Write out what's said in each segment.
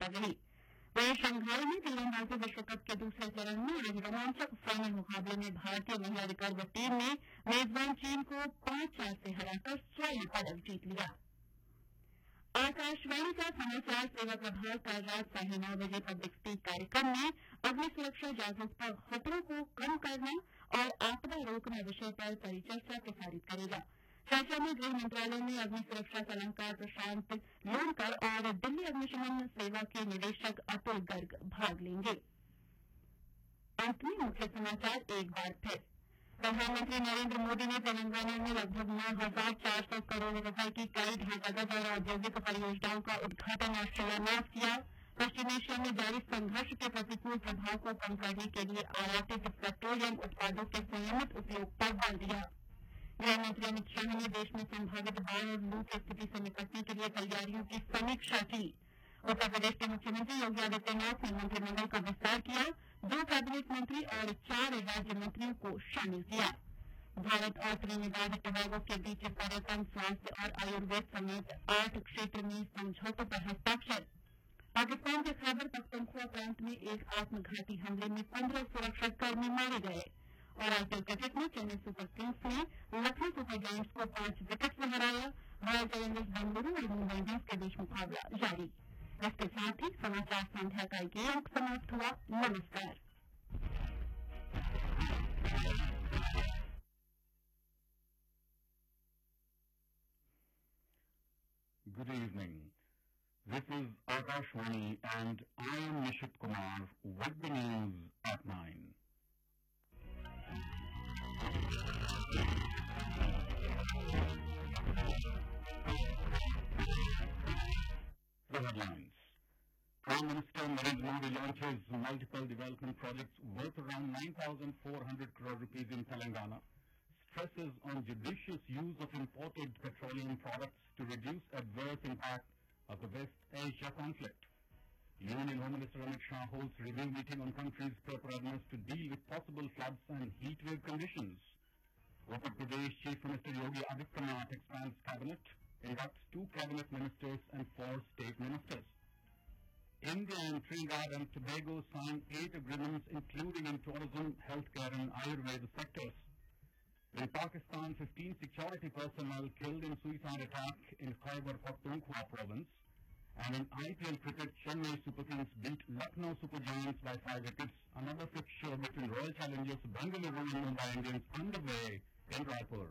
कर रही। वहीं शंघाई में तीरंदाजी विश्व कप के दूसरे चरण में आज रोमांचक फाइनल मुकाबले में भारतीय महिला रिकर्व टीम ने मेजबान चीन को 5-4 से हराकर स्वर्ण पदक जीत लिया। आकाशवाणी का समाचार सेवा प्रभाग कल रात 9:30 पब्लिक स्पीक कार्यक्रम में अग्नि सुरक्षा जागरूकता खतरों को कम करना और आपदा रोकना विषय पर परिचर्चा प्रसारित करेगा। चर्चा में गृह मंत्रालय में अग्नि सुरक्षा सलाहकार प्रशांत लोनकर और दिल्ली अग्निशमन सेवा के निदेशक अतुल गर्ग भाग लेंगे। अंत में मुख्य समाचार एक बार फिर। प्रधानमंत्री नरेंद्र मोदी ने तेलंगाना में लगभग 9,400 करोड़ रुपए की कई ढांचागत और औद्योगिक परियोजनाओं का उद्घाटन और शिलान्यास किया। पश्चिम एशिया में जारी संघर्ष के प्रतिकूल प्रभाव को कम करने के लिए आयातित पेट्रोलियम उत्पादों के संयमित उपयोग पर बल दिया। गृहमंत्री अमित शाह ने देश में संभावित बाढ़ और लू की स्थिति से निपटने के लिए तैयारियों की समीक्षा की। उत्तर प्रदेश के मुख्यमंत्री योगी आदित्यनाथ ने मंत्रिमंडल का विस्तार किया। 2 कैबिनेट मंत्री और 4 राज्य मंत्रियों को शामिल किया। भारत और त्रिनिदाद टोबैगो के बीच पर्यटन, स्वास्थ्य और आयुर्वेद समेत 8 क्षेत्र में समझौतों पर हस्ताक्षर। पाकिस्तान के खैबर पख्तूनख्वा प्रांत में एक आत्मघाती हमले में 15 सुरक्षाकर्मी मारे गए। और आईपीएल क्रिकेट में चेन्नई सुपर किंग्स ने लखनऊ सुपर जायंट्स को 5 विकेट से हराया। रॉयल चैलेंजर्स बेंगलुरू और मुंबई इंडियंस के बीच मुकाबला जारी। इसके साथ ही समाचार संध्या का ये अंक समाप्त हुआ। नमस्कार। Good evening. This is Akashvani and I am Nishit Kumar with the news at 9. The headlines. Prime Minister Narendra Modi launches multiple development projects worth around 9,400 crore rupees in Telangana, stresses on judicious use of imported petroleum products to reduce adverse impact of the West Asia conflict. Union Home Minister Amit Shah holds review meeting on country's preparedness to deal with possible floods and heat wave conditions. Uttar Pradesh Chief Minister Yogi Adityanath expands cabinet, inducts 2 cabinet ministers and 4 state ministers. India and Trinidad and Tobago signed 8 agreements including in tourism, healthcare and Ayurveda sectors. In Pakistan, 15 security personnel killed in suicide attack in Khyber Pakhtunkhwa province. And in IPL cricket, Chennai Super Kings beat Lucknow Super Giants by 5 wickets. Another fixture between Royal Challengers Bengaluru and Mumbai Indians underway in Raipur.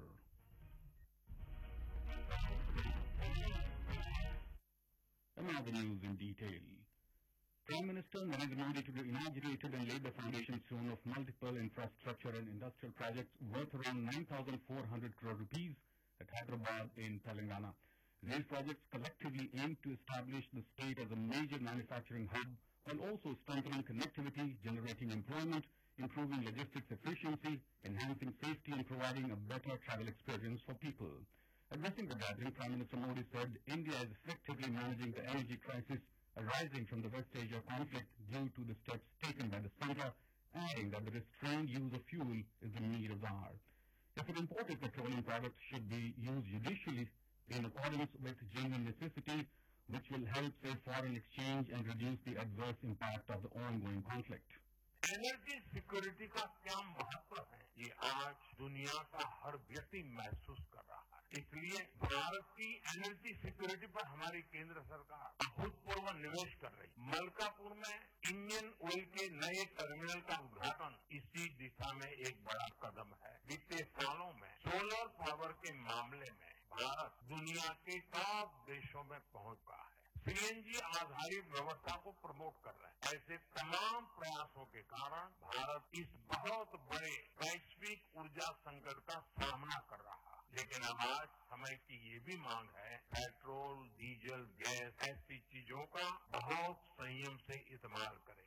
And now the news in detail. Prime Minister Narendra Modi today inaugurated and laid the foundation stone of multiple infrastructure and industrial projects worth around 9,400 crore rupees at Hyderabad in Telangana. These projects collectively aim to establish the state as a major manufacturing hub while also strengthening connectivity, generating employment, improving logistics efficiency, enhancing safety and providing a better travel experience for people. Addressing the gathering, Prime Minister Modi said India is effectively managing the energy crisis arising from the West Asia conflict due to the steps taken by the centre, adding that the restrained use of fuel is the need of the hour. If imported petroleum products should be used judicially in accordance with genuine necessity, which will help save foreign exchange and reduce the adverse impact of the ongoing conflict. Energy security का क्या महत्व है ये आज दुनिया का हर व्यक्ति महसूस कर रहा है। इसलिए भारत की एनर्जी सिक्योरिटी पर हमारी केंद्र सरकार अभूतपूर्व निवेश कर रही है। मलकापुर में इंडियन ऑयल के नए टर्मिनल का उद्घाटन इसी दिशा में एक बड़ा कदम है। बीते सालों में सोलर पावर के मामले में भारत दुनिया के टॉप देशों में पहुंच गया है। सीएनजी आधारित व्यवस्था को प्रमोट कर रहे हैं। ऐसे तमाम प्रयासों के कारण भारत इस बहुत बड़े वैश्विक ऊर्जा संकट का सामना कर रहा है। लेकिन अब आज समय की ये भी मांग है पेट्रोल, डीजल, गैस ऐसी चीजों का बहुत संयम से इस्तेमाल करें।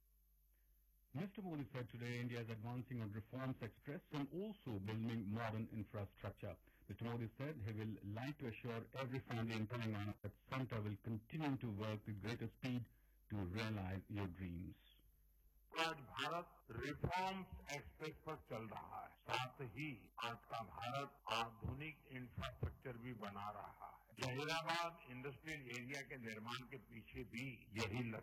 Mr. Modi said today India is advancing on reforms expressed and also building modern infrastructure. Mr. Modi said he will like to assure every family in Telangana that Centre will continue to work with greater speed to realize your dreams. आज Bharat reforms express पर चल रहा है, साथ ही आज का भारत आधुनिक infrastructure भी बना रहा है। जहीराबाद इंडस्ट्रियल एरिया के निर्माण के पीछे भी यही